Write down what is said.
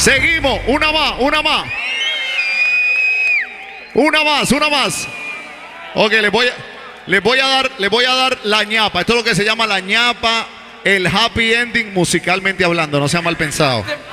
Seguimos, una más, una más. Una más, una más. Ok, les voy a dar la ñapa. Esto es lo que se llama la ñapa, el happy ending musicalmente hablando, no sea mal pensado.